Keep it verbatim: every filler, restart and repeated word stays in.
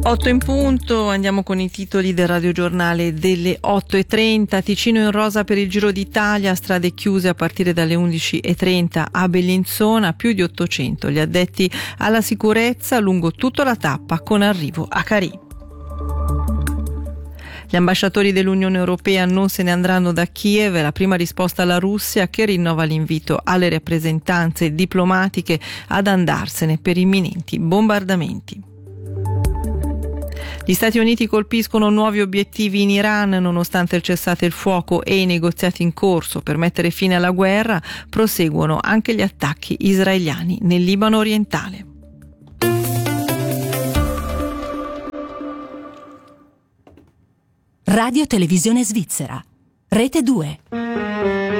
otto in punto, andiamo con i titoli del radiogiornale delle otto e trenta. Ticino in rosa per il Giro d'Italia, strade chiuse a partire dalle undici e trenta a Bellinzona, più di ottocento gli addetti alla sicurezza lungo tutta la tappa con arrivo a Carì. Gli ambasciatori dell'Unione Europea non se ne andranno da Kiev, la prima risposta alla Russia che rinnova l'invito alle rappresentanze diplomatiche ad andarsene per imminenti bombardamenti. Gli Stati Uniti colpiscono nuovi obiettivi in Iran nonostante il cessate il fuoco e i negoziati in corso per mettere fine alla guerra, proseguono anche gli attacchi israeliani nel Libano orientale. Radio Televisione Svizzera, Rete due.